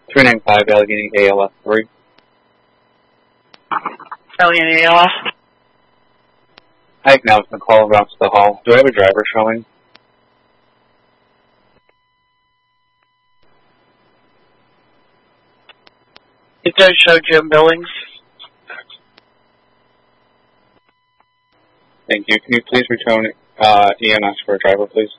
395 Allegheny ALF 3. Allegheny ALF. I acknowledge the call routes to the hall. Do I have a driver showing? It does show Jim Billings. Thank you. Can you please return EMS for a driver, please?